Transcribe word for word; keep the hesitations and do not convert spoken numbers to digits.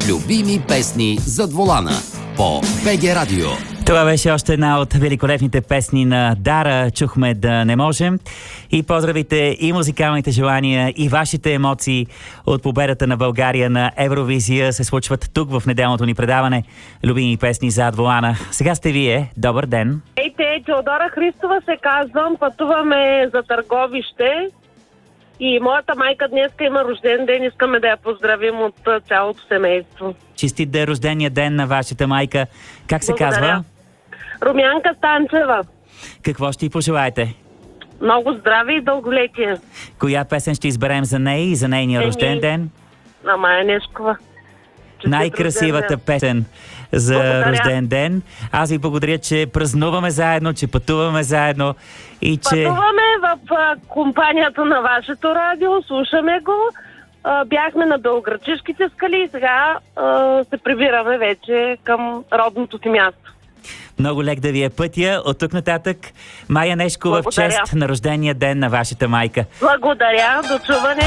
Любими песни зад волана по БГ Радио. Това беше още една от великолепните песни на Дара. Чухме "Да не можем". И поздравите, и музикалните желания, и вашите емоции от победата на България на Евровизия се случват тук в неделното ни предаване "Любими песни зад волана". Сега сте вие. Добър ден. Ейте, Теодора Христова се казвам. Пътуваме за Търговище. И моята майка днеска има рожден ден. Искаме да я поздравим от цялото семейство. Честит да е рождения ден на вашата майка. Как се Благодаря. казва? Румянка Станчева. Какво ще й пожелаете? Много здраве и дълголетие. Коя песен ще изберем за нея и за нейния Еми, рожден ден? На Мая Нешкова. Честит Най-красивата рожден песен за Благодаря. рожден ден. Аз ви благодаря, че празнуваме заедно, че пътуваме заедно и че... Пътуваме в а, компанията на вашето радио, слушаме го. А, бяхме на Белоградчишките скали и сега а, се прибираме вече към родното си място. Много лек да ви е пътя. От тук нататък Мая Нешкова в Благодаря. чест на рождения ден на вашата майка. Благодаря, до чуване.